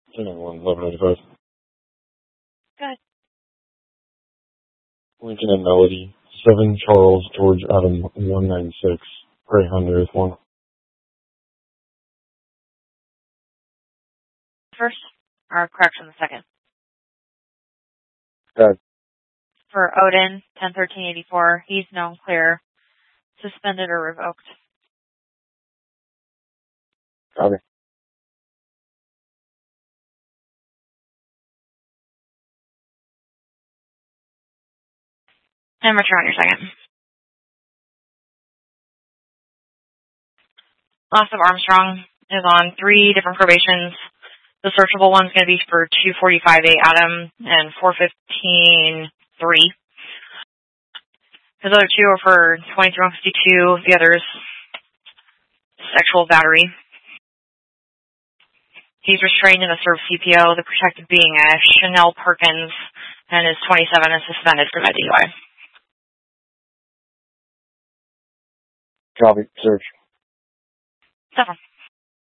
1185. Good. Lincoln and Melody. 7 Charles George Adam 196. Greyhound Earth 1. First, or correction, the second. Good. For Odin, 101384, he's known clear, suspended or revoked. Copy. And return on your second. Loss of Armstrong is on 3 different probations. The searchable one's going to be for 245A Adam and 415-3. His other 2 are for 2352. The other's sexual battery. He's restrained in the served CPO, the protected being Chanel Perkins, and is 27 and suspended for that DUI. Copy. Search. 7.